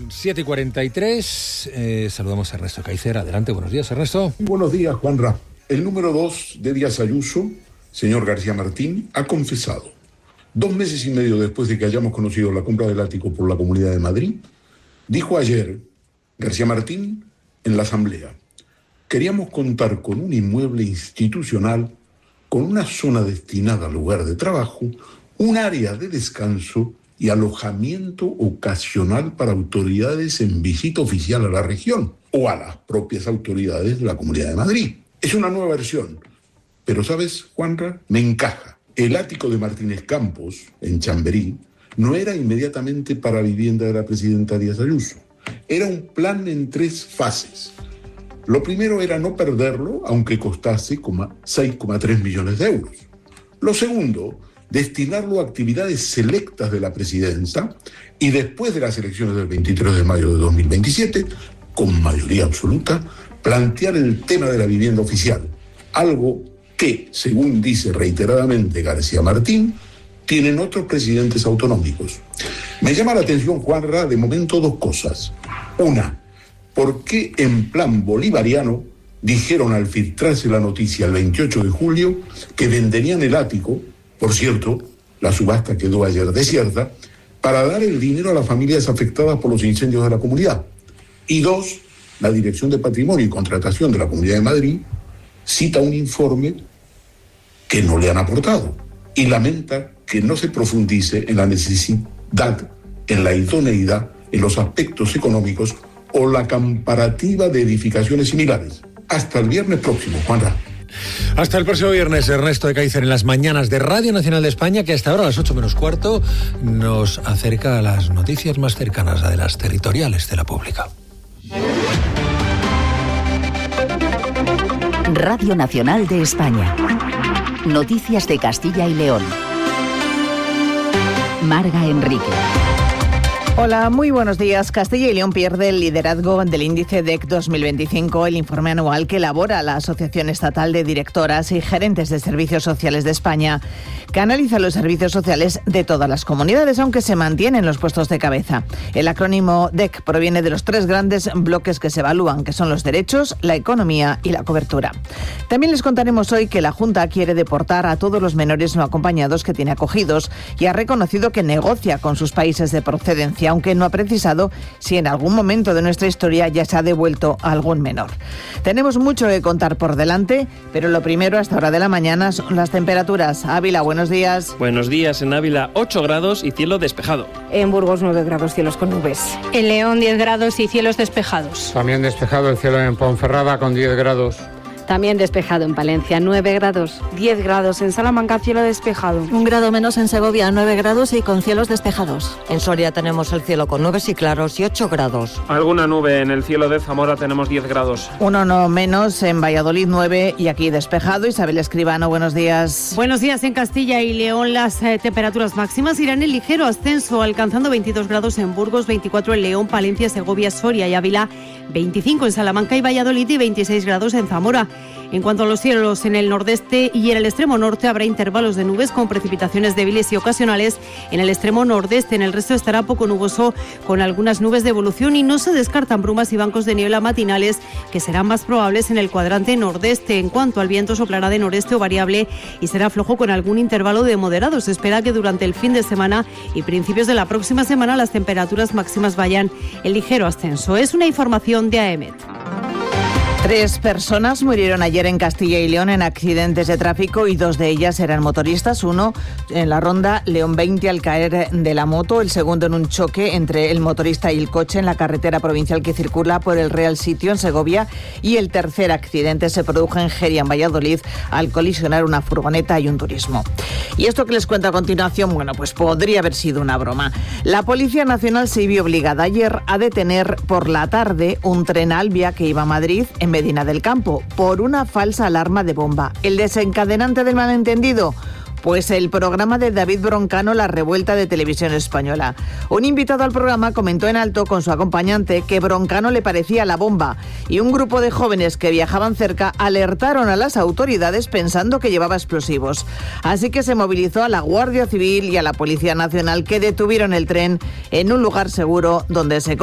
7:43, saludamos a Ernesto Caicer. Adelante, buenos días, Ernesto. Buenos días, Juanra. El número 2 de Díaz Ayuso, señor García Martín, ha confesado, 2 meses y medio después de que hayamos conocido la compra del ático por la Comunidad de Madrid, dijo ayer García Martín en la Asamblea: queríamos contar con un inmueble institucional, con una zona destinada al lugar de trabajo, un área de descanso y alojamiento ocasional para autoridades en visita oficial a la región o a las propias autoridades de la Comunidad de Madrid. Es una nueva versión, pero ¿sabes, Juanra? Me encaja. El ático de Martínez Campos, en Chamberí, no era inmediatamente para vivienda de la presidenta Díaz Ayuso. Era un plan en 3 fases. Lo primero era no perderlo, aunque costase 6,3 millones de euros. Lo segundo, destinarlo a actividades selectas de la presidencia y después de las elecciones del 23 de mayo de 2027, con mayoría absoluta, plantear el tema de la vivienda oficial, algo que, según dice reiteradamente García Martín, tienen otros presidentes autonómicos. Me llama la atención, Juanra, de momento 2 cosas. Una, ¿por qué en plan bolivariano dijeron al filtrarse la noticia el 28 de julio que venderían el ático? Por cierto, la subasta quedó ayer desierta, para dar el dinero a las familias afectadas por los incendios de la comunidad. Y 2, la Dirección de Patrimonio y Contratación de la Comunidad de Madrid cita un informe que no le han aportado y lamenta que no se profundice en la necesidad, en la idoneidad, en los aspectos económicos o la comparativa de edificaciones similares. Hasta el viernes próximo, Juanra. Hasta el próximo viernes, Ernesto de Caicer, en las mañanas de Radio Nacional de España, que hasta ahora a las 8:15 nos acerca a las noticias más cercanas, a de las territoriales de la pública. Radio Nacional de España. Noticias de Castilla y León. Marga Enrique. Hola, muy buenos días. Castilla y León pierde el liderazgo del índice DEC 2025, el informe anual que elabora la Asociación Estatal de Directoras y Gerentes de Servicios Sociales de España, que analiza los servicios sociales de todas las comunidades, aunque se mantienen los puestos de cabeza. El acrónimo DEC proviene de los 3 grandes bloques que se evalúan, que son los derechos, la economía y la cobertura. También les contaremos hoy que la Junta quiere deportar a todos los menores no acompañados que tiene acogidos y ha reconocido que negocia con sus países de procedencia, aunque no ha precisado si en algún momento de nuestra historia ya se ha devuelto a algún menor. Tenemos mucho que contar por delante, pero lo primero a esta hora de la mañana son las temperaturas. Ávila, buenos días. Buenos días. En Ávila 8 grados y cielo despejado. En Burgos 9 grados, cielos con nubes. En León 10 grados y cielos despejados. También despejado el cielo en Ponferrada con 10 grados. También despejado en Palencia, 9 grados. 10 grados en Salamanca, cielo despejado. 1 grado menos en Segovia, 9 grados y con cielos despejados. En Soria tenemos el cielo con nubes y claros y 8 grados. Alguna nube en el cielo de Zamora, tenemos 10 grados. 1 no menos en Valladolid, 9 y aquí despejado. Isabel Escribano, buenos días. Buenos días. En Castilla y León las temperaturas máximas irán en ligero ascenso, alcanzando 22 grados en Burgos, 24 en León, Palencia, Segovia, Soria y Ávila, 25 en Salamanca y Valladolid y 26 grados en Zamora. En cuanto a los cielos, en el nordeste y en el extremo norte habrá intervalos de nubes con precipitaciones débiles y ocasionales. En el extremo nordeste, en el resto estará poco nuboso con algunas nubes de evolución y no se descartan brumas y bancos de niebla matinales que serán más probables en el cuadrante nordeste. En cuanto al viento, soplará de noreste o variable y será flojo con algún intervalo de moderado. Se espera que durante el fin de semana y principios de la próxima semana las temperaturas máximas vayan en ligero ascenso. Es una información de AEMET. 3 personas murieron ayer en Castilla y León en accidentes de tráfico y 2 de ellas eran motoristas. Uno en la ronda León 20 al caer de la moto, el segundo en un choque entre el motorista y el coche en la carretera provincial que circula por el Real Sitio en Segovia, y el tercer accidente se produjo en Jeria, en Valladolid, al colisionar una furgoneta y un turismo. Y esto que les cuento a continuación, bueno, pues podría haber sido una broma. La Policía Nacional se vio obligada ayer a detener por la tarde un tren Albia que iba a Madrid en Medina del Campo por una falsa alarma de bomba. ¿El desencadenante del malentendido? Pues el programa de David Broncano, La Revuelta, de Televisión Española. Un invitado al programa comentó en alto con su acompañante que Broncano le parecía la bomba, y un grupo de jóvenes que viajaban cerca alertaron a las autoridades pensando que llevaba explosivos. Así que se movilizó a la Guardia Civil y a la Policía Nacional, que detuvieron el tren en un lugar seguro donde se